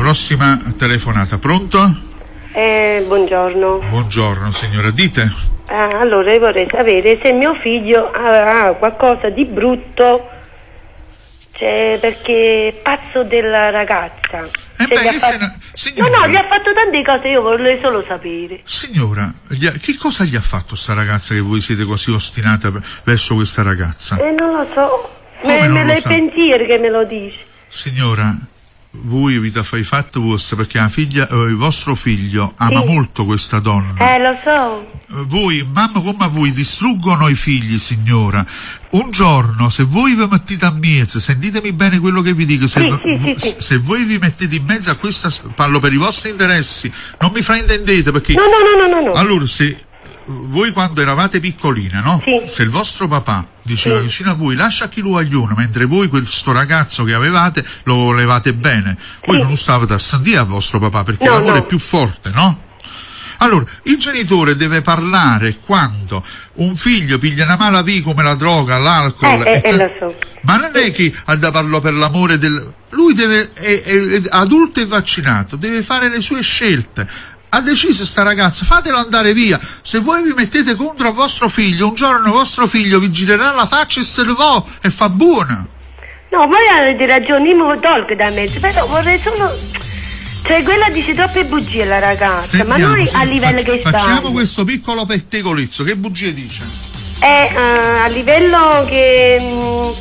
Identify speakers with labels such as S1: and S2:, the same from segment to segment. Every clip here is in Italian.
S1: prossima telefonata. Pronto?
S2: Buongiorno.
S1: Buongiorno signora, dite.
S2: Allora io vorrei sapere se mio figlio ha qualcosa di brutto, cioè, perché è pazzo della ragazza.
S1: Signora,
S2: No, gli ha fatto tante cose, io vorrei solo sapere.
S1: Signora, che cosa gli ha fatto sta ragazza che voi siete così ostinata verso questa ragazza?
S2: Non lo so.
S1: Come non lo
S2: è il
S1: sa?
S2: pensiero che me lo dice.
S1: Signora, voi avete fatto i fatti vostri perché il vostro figlio ama molto questa donna.
S2: Lo so.
S1: Voi, mamma come voi, distruggono i figli, signora. Un giorno, se voi vi mettete a mezzo, sentitemi bene quello che vi dico, se voi vi mettete in mezzo a questa, parlo per i vostri interessi, non mi fraintendete perché...
S2: No.
S1: Allora, se voi quando eravate piccoline, no?
S2: Sì.
S1: Se il vostro papà diceva vicino a voi lascia chi lo agliuno, mentre voi questo ragazzo che avevate lo volevate bene, voi non stavate a sentire al vostro papà perché l'amore è più forte, no? Allora, il genitore deve parlare quando un figlio piglia una mala via come la droga, l'alcol,
S2: lo so.
S1: ma non è che ha da parlare per l'amore del... Lui è adulto e vaccinato, deve fare le sue scelte. Ha deciso sta ragazza, fatelo andare via. Se voi vi mettete contro il vostro figlio, un giorno vostro figlio vi girerà la faccia e se ne va e fa buona.
S2: No, voi avete ragione, io mi tolgo da mezzo, però vorrei solo... Cioè, quella dice troppe bugie la ragazza.
S1: Sentiamo,
S2: ma noi a livello che stiamo...
S1: Facciamo questo piccolo pettegolezzo, che bugie dice?
S2: A livello che...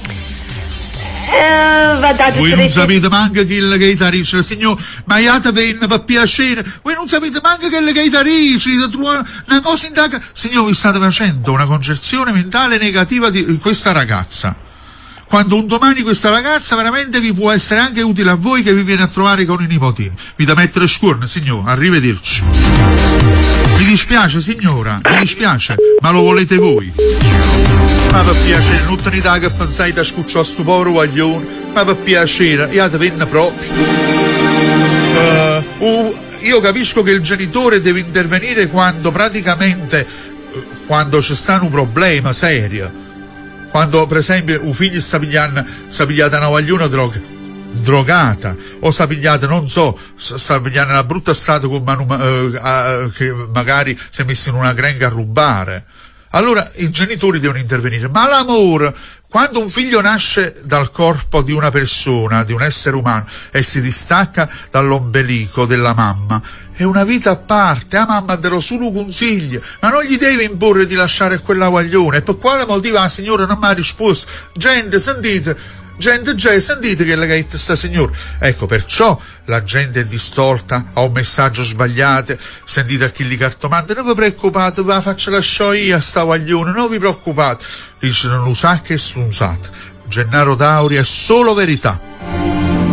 S2: va dato...
S1: Voi non sapete manco che il tarisce, signor, ma iate venna per piacere, voi non sapete manco che il tarisce, una cosa in taca. Signor, vi state facendo una concezione mentale negativa di questa ragazza. Quando un domani questa ragazza veramente vi può essere anche utile a voi che vi viene a trovare con i nipotini. Vi da mettere scuorne, signor, arrivederci. Mi dispiace, signora, mi dispiace, ma lo volete voi. Ma per piacere, non tenete che pensate a scucciare sto povero guaglione, ma per piacere, iate venne proprio. Io capisco che il genitore deve intervenire quando praticamente, quando c'è sta un problema serio. Quando per esempio un figlio sta pigliata una guagliona drogata, o sta pigliata, non so, sta pigliando una brutta strada con che magari si è messo in una grenga a rubare. Allora i genitori devono intervenire. Ma l'amore, quando un figlio nasce dal corpo di una persona, di un essere umano, e si distacca dall'ombelico della mamma, è una vita a parte. La mamma te lo solo consiglia, ma non gli deve imporre di lasciare quella guaglione. E per quale motivo la signora non mi ha risposto? Gente, sentite che le gaette sta signora. Ecco, perciò la gente è distolta, ha un messaggio sbagliato. Sentite a chi li cartomante, non vi preoccupate, ve la faccio lasciare io a sta guaglione, non vi preoccupate. Dice, non lo sa che è strunzato. Gennaro Dauri è solo verità.